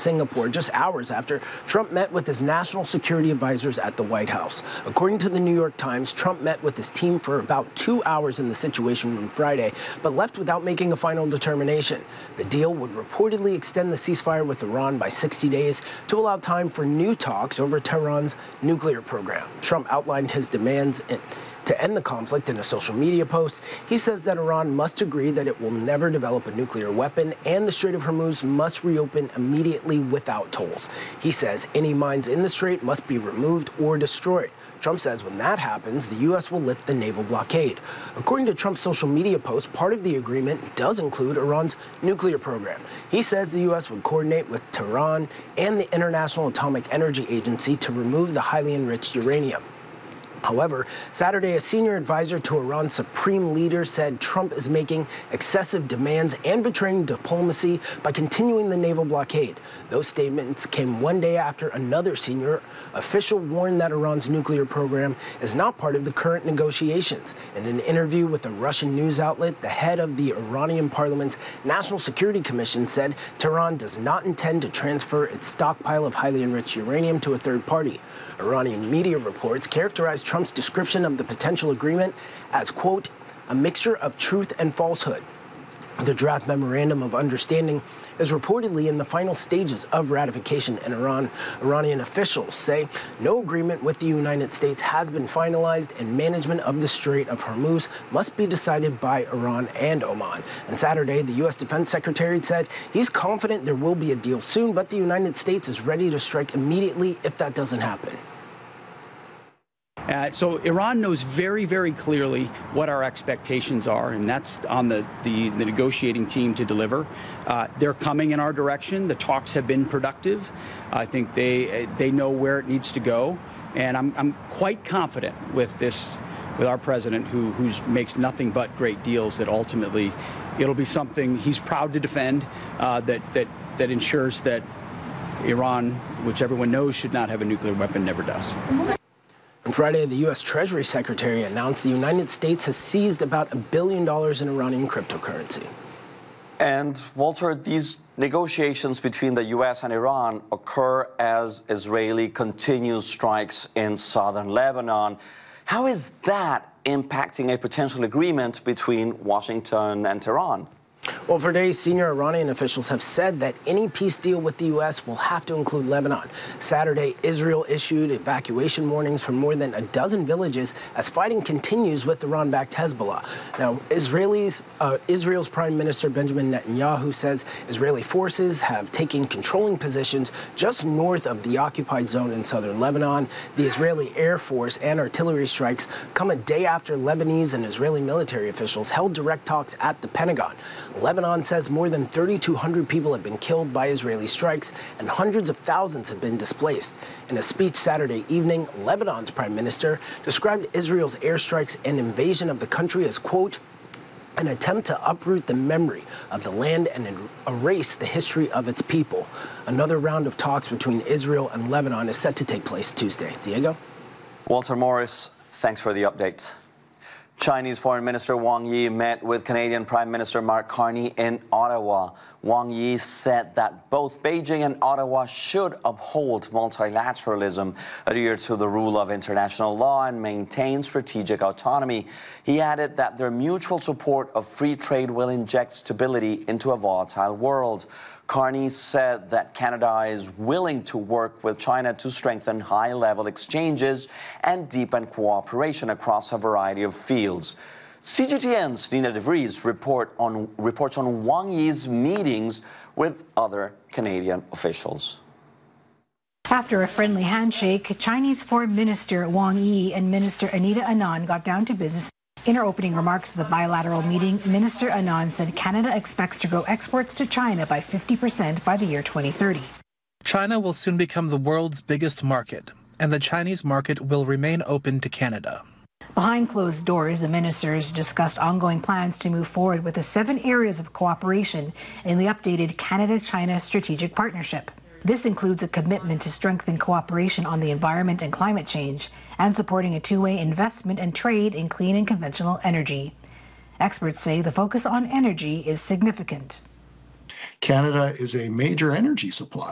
Singapore just hours after Trump met with his national security advisors at the White House. According to the New York Times, Trump met with his team for about 2 hours in the Situation Room Friday, but left without making a final determination. The deal would reportedly extend the ceasefire with Iran by 60 days to allow time for new talks over Tehran's nuclear program. Trump outlined his demands to end the conflict in a social media post. He says that Iran must agree that it will never develop a nuclear weapon, and the Strait of Hormuz must reopen immediately without tolls. He says any mines in the strait must be removed or destroyed. Trump says when that happens, the U.S. will lift the naval blockade. According to Trump's social media post, part of the agreement does include Iran's nuclear program. He says the U.S. would coordinate with Tehran and the International Atomic Energy Agency to remove the highly enriched uranium. However, Saturday, a senior advisor to Iran's supreme leader said Trump is making excessive demands and betraying diplomacy by continuing the naval blockade. Those statements came one day after another senior official warned that Iran's nuclear program is not part of the current negotiations. In an interview with a Russian news outlet, the head of the Iranian parliament's National Security Commission said Tehran does not intend to transfer its stockpile of highly enriched uranium to a third party. Iranian media reports characterized Trump's description of the potential agreement as, quote, a mixture of truth and falsehood. The draft memorandum of understanding is reportedly in the final stages of ratification in Iran. Iranian officials say no agreement with the United States has been finalized, and management of the Strait of Hormuz must be decided by Iran and Oman. And Saturday, the U.S. Defense Secretary said he's confident there will be a deal soon, but the United States is ready to strike immediately if that doesn't happen. So Iran knows very, very clearly what our expectations are, and that's on the negotiating team to deliver. They're coming in our direction. The talks have been productive. I think they know where it needs to go, and I'm quite confident with our president, who makes nothing but great deals, that ultimately it'll be something he's proud to defend, that ensures that Iran, which everyone knows should not have a nuclear weapon, never does. On Friday, the U.S. Treasury Secretary announced the United States has seized about $1 billion in Iranian cryptocurrency. And, Walter, these negotiations between the U.S. and Iran occur as Israeli continues strikes in southern Lebanon. How is that impacting a potential agreement between Washington and Tehran? Well, for days, senior Iranian officials have said that any peace deal with the U.S. will have to include Lebanon. Saturday, Israel issued evacuation warnings for more than a dozen villages as fighting continues with Iran-backed Hezbollah. Now, Israel's Prime Minister Benjamin Netanyahu says Israeli forces have taken controlling positions just north of the occupied zone in southern Lebanon. The Israeli Air Force and artillery strikes come a day after Lebanese and Israeli military officials held direct talks at the Pentagon. Lebanon says more than 3,200 people have been killed by Israeli strikes and hundreds of thousands have been displaced. In a speech Saturday evening, Lebanon's prime minister described Israel's airstrikes and invasion of the country as, quote, an attempt to uproot the memory of the land and erase the history of its people. Another round of talks between Israel and Lebanon is set to take place Tuesday. Diego? Walter Morris, thanks for the update. Chinese Foreign Minister Wang Yi met with Canadian Prime Minister Mark Carney in Ottawa. Wang Yi said that both Beijing and Ottawa should uphold multilateralism, adhere to the rule of international law, and maintain strategic autonomy. He added that their mutual support of free trade will inject stability into a volatile world. Carney said that Canada is willing to work with China to strengthen high-level exchanges and deepen cooperation across a variety of fields. CGTN's Nina DeVries reports on Wang Yi's meetings with other Canadian officials. After a friendly handshake, Chinese Foreign Minister Wang Yi and Minister Anita Anand got down to business. In her opening remarks to the bilateral meeting, Minister Anand said Canada expects to grow exports to China by 50% by the year 2030. China will soon become the world's biggest market, and the Chinese market will remain open to Canada. Behind closed doors, the ministers discussed ongoing plans to move forward with the 7 areas of cooperation in the updated Canada-China Strategic Partnership. This includes a commitment to strengthen cooperation on the environment and climate change and supporting a two-way investment and trade in clean and conventional energy. Experts say the focus on energy is significant. Canada is a major energy supplier.